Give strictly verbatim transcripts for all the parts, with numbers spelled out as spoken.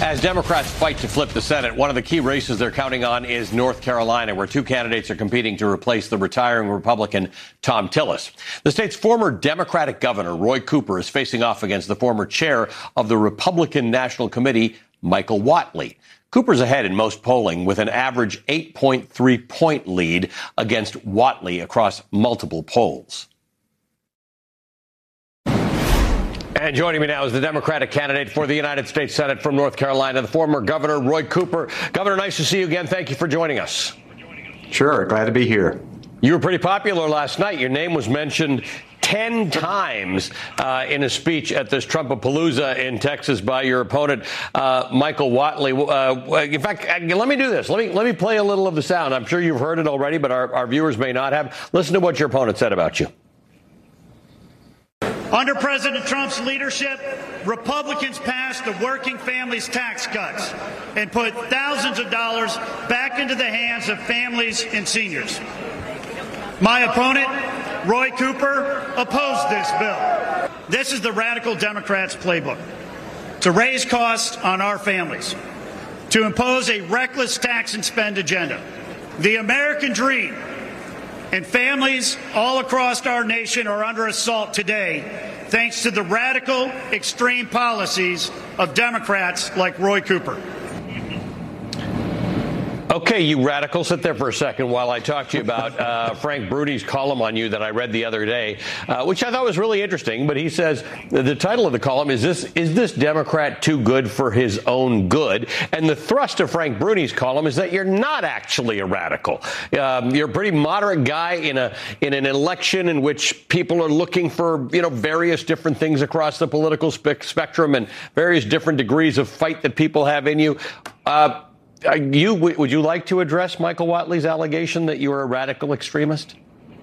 As Democrats fight to flip the Senate, one of the key races they're counting on is North Carolina, where two candidates are competing to replace the retiring Republican Thom Tillis. The state's former Democratic governor, Roy Cooper, is facing off against the former chair of the Republican National Committee, Michael Whatley. Cooper's ahead in most polling with an average eight point three point lead against Whatley across multiple polls. And joining me now is the Democratic candidate for the United States Senate from North Carolina, the former Governor Roy Cooper. Governor, nice to see you again. Thank you for joining us. Sure. Glad to be here. You were pretty popular last night. Your name was mentioned ten times uh, in a speech at this Trumpapalooza in Texas by your opponent, uh, Michael Whatley. Uh, in fact, let me do this. Let me let me play a little of the sound. I'm sure you've heard it already, but our, our viewers may not have. Listen to what your opponent said about you. Under President Trump's leadership, Republicans passed the working families tax cuts and put thousands of dollars back into the hands of families and seniors. My opponent, Roy Cooper, opposed this bill. This is the radical Democrats' playbook: to raise costs on our families, to impose a reckless tax and spend agenda. The American dream and families all across our nation are under assault today, thanks to the radical, extreme policies of Democrats like Roy Cooper. Okay, you radical, sit there for a second while I talk to you about uh, Frank Bruni's column on you that I read the other day, uh, which I thought was really interesting. But he says the title of the column is this: "Is this Democrat too good for his own good?" And the thrust of Frank Bruni's column is that you're not actually a radical. Um, you're a pretty moderate guy in a in an election in which people are looking for, you know, various different things across the political spe- spectrum and various different degrees of fight that people have in you. Uh, Uh, you, would you like to address Michael Whatley's allegation that you are a radical extremist?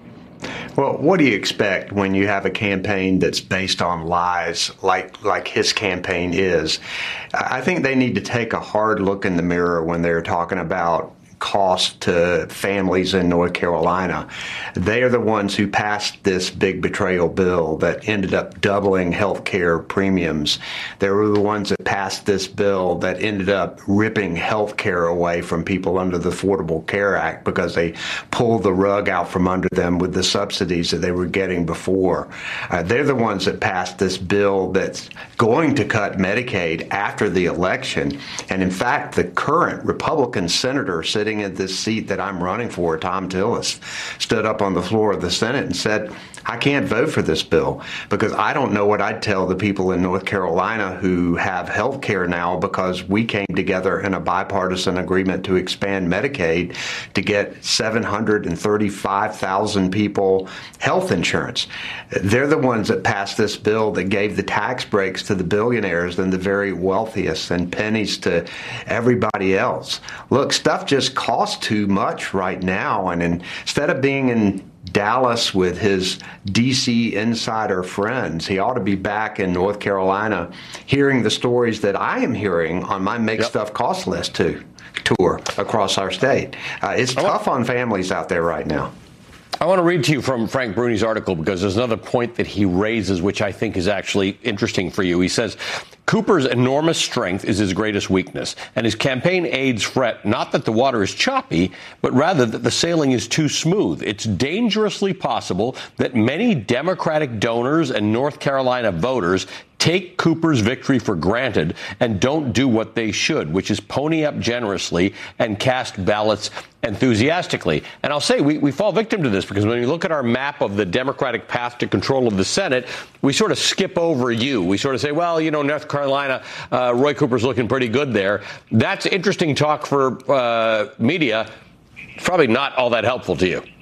Well, what do you expect when you have a campaign that's based on lies like like his campaign is? I think they need to take a hard look in the mirror when they're talking about cost to families in North Carolina. They are the ones who passed this big betrayal bill that ended up doubling health care premiums. They were the ones that passed this bill that ended up ripping health care away from people under the Affordable Care Act because they pulled the rug out from under them with the subsidies that they were getting before. Uh, they're the ones that passed this bill that's going to cut Medicaid after the election. And in fact, the current Republican senator sitting in this seat that I'm running for, Thom Tillis, stood up on the floor of the Senate and said, I can't vote for this bill because I don't know what I'd tell the people in North Carolina who have health care now because we came together in a bipartisan agreement to expand Medicaid to get seven hundred thirty-five thousand people health insurance. They're the ones that passed this bill that gave the tax breaks to the billionaires and the very wealthiest and pennies to everybody else. Look, stuff just costs too much right now, and instead of being in Dallas with his D C insider friends, he ought to be back in North Carolina hearing the stories that I am hearing on my Make yep. Stuff Cost List too, tour across our state. Uh, it's I tough want, on families out there right now. I want to read to you from Frank Bruni's article because there's another point that he raises which I think is actually interesting for you. He says, Cooper's enormous strength is his greatest weakness, and his campaign aides fret not that the water is choppy, but rather that the sailing is too smooth. It's dangerously possible that many Democratic donors and North Carolina voters take Cooper's victory for granted and don't do what they should, which is pony up generously and cast ballots enthusiastically. And I'll say we, we fall victim to this because when we look at our map of the Democratic path to control of the Senate, we sort of skip over you. We sort of say, well, you know, North Carolina, uh, Roy Cooper's looking pretty good there. That's interesting talk for uh, media. It's probably not all that helpful to you.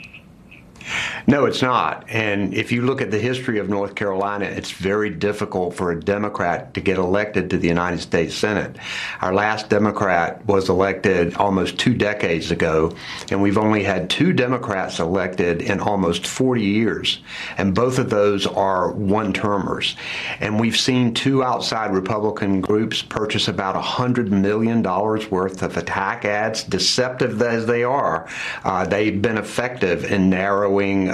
No, it's not. And if you look at the history of North Carolina, it's very difficult for a Democrat to get elected to the United States Senate. Our last Democrat was elected almost two decades ago, and we've only had two Democrats elected in almost forty years. And both of those are one-termers. And we've seen two outside Republican groups purchase about one hundred million dollars worth of attack ads, deceptive as they are. Uh, they've been effective in narrowing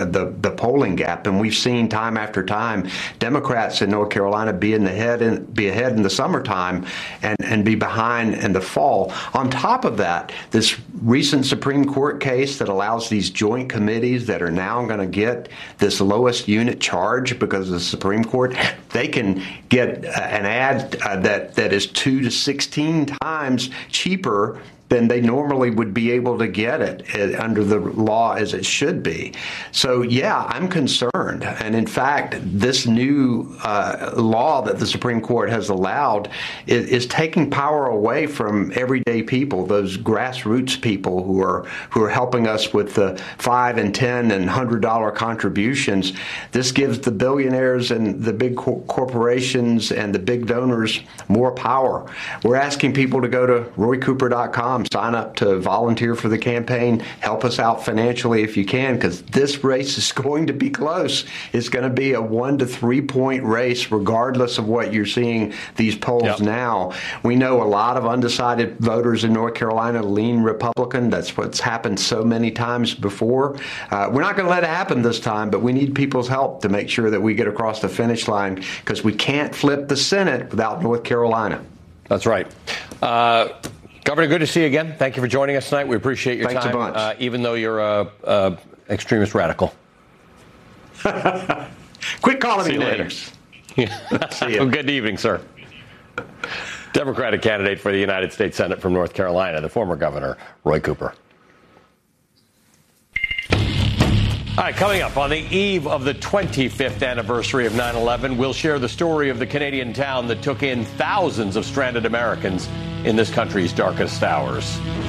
uh, the the polling gap, and we've seen time after time Democrats in North Carolina be in the head and be ahead in the summertime, and and be behind in the fall. On top of that, this recent Supreme Court case that allows these joint committees that are now going to get this lowest unit charge because of the Supreme Court, they can get an ad uh, that that is two to sixteen times cheaper than they normally would be able to get it under the law as it should be. So, yeah, I'm concerned. And in fact, this new uh, law that the Supreme Court has allowed is, is taking power away from everyday people, those grassroots people who are who are helping us with the five and ten and hundred dollar contributions. This gives the billionaires and the big co- corporations and the big donors more power. We're asking people to go to roy cooper dot com. Sign up to volunteer for the campaign. Help us out financially if you can, because this race is going to be close. It's going to be a one to three point race, regardless of what you're seeing these polls yep. now. We know a lot of undecided voters in North Carolina lean Republican. That's what's happened so many times before. Uh, we're not going to let it happen this time, but we need people's help to make sure that we get across the finish line, because we can't flip the Senate without North Carolina. That's right. Uh, Governor, good to see you again. Thank you for joining us tonight. We appreciate your Thanks time, a bunch. Uh, even though you're a, a extremist radical. Quit calling see me you later. names. See you. Well, good evening, sir. Democratic candidate for the United States Senate from North Carolina, the former governor, Roy Cooper. All right, coming up on the eve of the twenty-fifth anniversary of nine eleven, we'll share the story of the Canadian town that took in thousands of stranded Americans in this country's darkest hours.